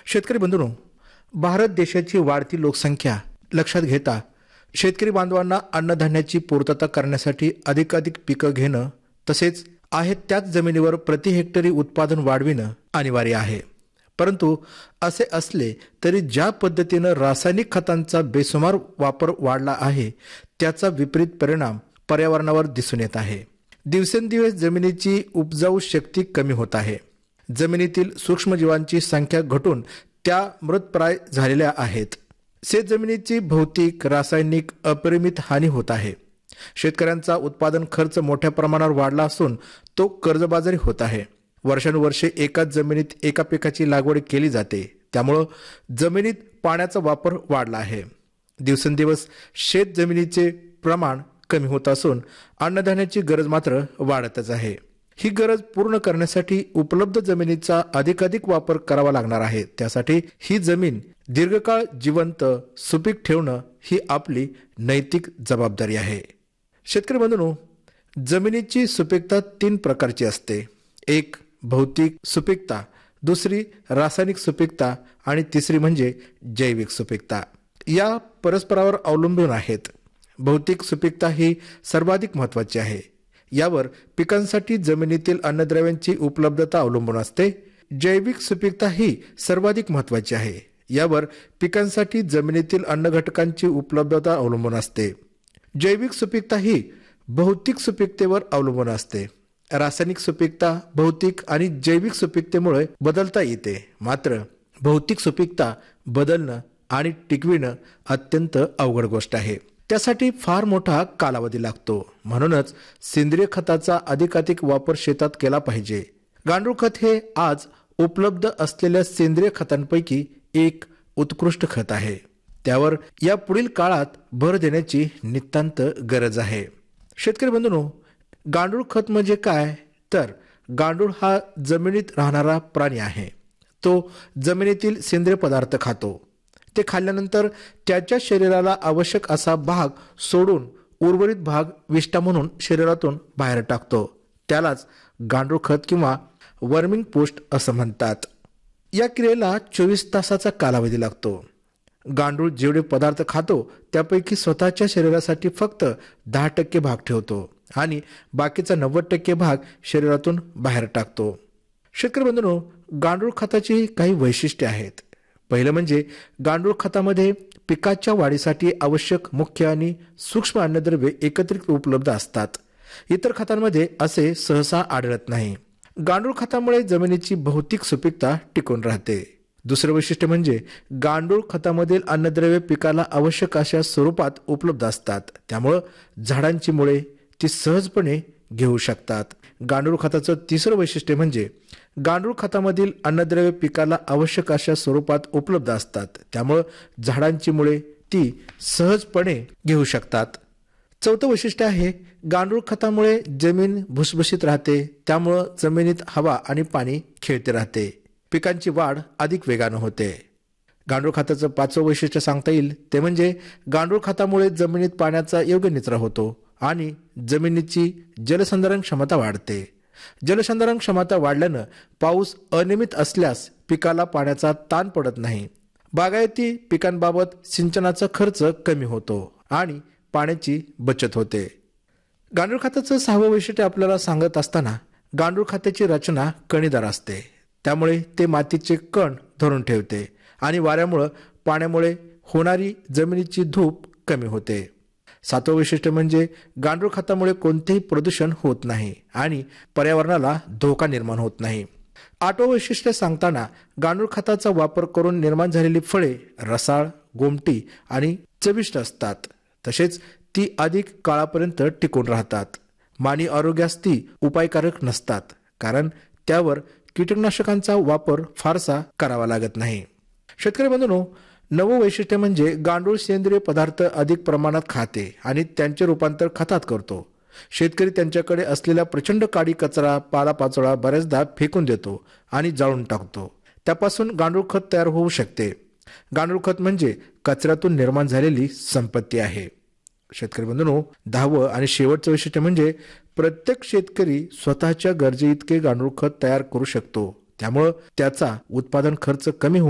शेतकरी बंधूंनो, भारत देशाची वाढती लोकसंख्या लक्षात घेता शेतकरी बांधवांना अन्नधान्याची पूर्तता करण्यासाठी अधिकाधिक पिकं घेणं तसेच आहेत त्याच जमिनीवर प्रति हेक्टरी उत्पादन वाढविणं अनिवार्य आहे. परंतु असे असले तरी ज्या पद्धतीनं रासायनिक खतांचा बेसुमार वापर वाढला आहे त्याचा विपरीत परिणाम पर्यावरणावर दिसून येत आहे. दिवसेंदिवस जमिनीची उपजाऊ शक्ती कमी होत आहे. जमिनीतील सूक्ष्मजीवांची संख्या घटून त्या मृतप्राय झालेल्या आहेत. शेतजमिनीची भौतिक रासायनिक अपरिमित हानी होत आहे. शेतकऱ्यांचा उत्पादन खर्च मोठ्या प्रमाणावर वाढला असून तो कर्जबाजारी होत आहे. वर्षानुवर्षे एकाच जमिनीत एका पिकाची लागवड केली जाते, त्यामुळं जमिनीत पाण्याचा वापर वाढला आहे. दिवसेंदिवस शेत जमिनीचे प्रमाण कमी होत असून अन्नधान्याची गरज मात्र वाढतच आहे. ही गरज पूर्ण करण्यासाठी उपलब्ध जमिनीचा अधिकाधिक वापर करावा लागणार आहे. त्यासाठी ही जमीन दीर्घकाळ जिवंत सुपीक ठेवणं ही आपली नैतिक जबाबदारी आहे. शेतकरी बंधूंनो, जमिनीची सुपीकता 3 प्रकारची असते. एक भौतिक सुपीकता, दुसरी रासायनिक सुपीकता आणि तिसरी म्हणजे जैविक सुपीकता. या परस्परावर अवलंबून आहेत. भौतिक सुपीकता ही सर्वाधिक महत्त्वाची आहे. यावर पिकांसाठी जमिनीतील अन्नद्रव्यांची उपलब्धता अवलंबून असते. जैविक सुपीकता ही सर्वाधिक महत्त्वाची आहे. यावर पिकांसाठी जमिनीतील अन्नघटकांची उपलब्धता अवलंबून असते. जैविक सुपीकता ही भौतिक सुपीकतेवर अवलंबून असते. रासायनिक सुपीकता भौतिक आणि जैविक सुपीकतेमुळे बदलता येते, मात्र भौतिक सुपीकता बदलणं आणि टिकविणं अत्यंत अवघड गोष्ट आहे. त्यासाठी फार मोठा कालावधी लागतो. म्हणूनच सेंद्रिय खताचा अधिकाधिक वापर शेतात केला पाहिजे. गांडूळ खत हे आज उपलब्ध असलेल्या सेंद्रिय खतांपैकी एक उत्कृष्ट खत आहे. त्यावर या पुढील काळात भर देण्याची नितांत गरज आहे. शेतकरी बंधूंनो, गांडूळ खत म्हणजे काय? तर गांडूळ हा जमिनीत राहणारा प्राणी आहे. तो जमिनीतील सेंद्रिय पदार्थ खातो. ते खाल्ल्यानंतर त्याच्या शरीराला आवश्यक असा भाग सोडून उर्वरित भाग विष्ठा म्हणून शरीरातून बाहेर टाकतो. त्यालाच गांडूळ खत किंवा वर्मिंग पोस्ट असं म्हणतात. या क्रियेला 24 तासाचा कालावधी लागतो. गांडूळ जेवढे पदार्थ खातो त्यापैकी स्वतःच्या शरीरासाठी फक्त 10% भाग ठेवतो आणि बाकीचा 90% भाग शरीरातून बाहेर टाकतो. शेतकरी बंधूंनो, गांडूळ खताची काही वैशिष्ट्ये आहेत. पहिलं म्हणजे गांडूळ खतामध्ये पिकाच्या वाढीसाठी आवश्यक मुख्य आणि सूक्ष्म अन्नद्रव्ये एकत्रित उपलब्ध असतात. इतर खतांमध्ये असे सहसा आढळत नाही. गांडूळ खतामुळे जमिनीची भौतिक सुपीकता टिकून राहते. दुसरं वैशिष्ट्य म्हणजे गांडूळ खतामधील अन्नद्रव्ये पिकाला आवश्यक अशा स्वरूपात उपलब्ध असतात. त्यामुळं झाडांची मुळे ती सहजपणे घेऊ शकतात. गांडूळ खताचं तिसरं वैशिष्ट्य म्हणजे गांडूळ खतामधील अन्नद्रव्ये पिकाला आवश्यक अशा स्वरूपात उपलब्ध असतात. त्यामुळं झाडांची मुळे ती सहजपणे घेऊ शकतात. चौथं वैशिष्ट्य आहे गांडूळ खतामुळे जमीन भुसभुशीत राहते. त्यामुळं जमिनीत हवा आणि पाणी खेळते राहते. पिकांची वाढ अधिक वेगानं होते. गांडूळ खताचं 5वं वैशिष्ट्य सांगता येईल ते म्हणजे गांडूळ खतामुळे जमिनीत पाण्याचा योग्य निचरा होतो आणि जमिनीची जलसंधारण क्षमता वाढते. जलसंधारण क्षमता वाढल्यानं पाऊस अनियमित असल्यास पिकाला पाण्याचा ताण पडत नाही. बागायती पिकांबाबत सिंचनाचा खर्च कमी होतो आणि पाण्याची बचत होते. गांडूळ खताचं 6वं वैशिष्ट्य आपल्याला सांगत असताना गांडूळ खताची रचना कणीदार असते. त्यामुळे ते मातीचे कण धरून ठेवते आणि वाऱ्यामुळे पाण्यामुळे होणारी जमिनीची धूप कमी होते. 7वं वैशिष्ट्य म्हणजे गांडूळ खतामुळे कोणतेही प्रदूषण होत नाही आणि पर्यावरणाला धोका निर्माण होत नाही. 8वं वैशिष्ट्य सांगताना गांडूळ खताचा वापर करून निर्माण झालेली फळे रसाळ, गोमटी आणि चविष्ट असतात. तसेच ती अधिक काळापर्यंत टिकून राहतात. मानवी आरोग्यास ती उपायकारक नसतात, कारण त्यावर कीटकनाशकांचा वापर फारसा करावा लागत नाही. शेतकरी बंधूंनो, 9वं वैशिष्ट्य म्हणजे गांडूळ सेंद्रिय पदार्थ अधिक प्रमाणात खाते आणि त्यांचे रूपांतर खतात करतो. शेतकरी त्यांच्याकडे असलेला प्रचंड काडी कचरा, पालापाचोळा बऱ्याचदा फेकून देतो आणि जाळून टाकतो. त्यापासून गांडूळ खत तयार होऊ शकते. गांडूळ खत म्हणजे कचऱ्यातून निर्माण झालेली संपत्ती आहे. शेतकरी बंधूंनो, 10वं आणि शेवटचं वैशिष्ट्य म्हणजे प्रत्येक शेतकरी स्वतःच्या गरजे इतके गांडूळ खत तयार करू शकतो. त्यामुळे त्याचा उत्पादन खर्च कमी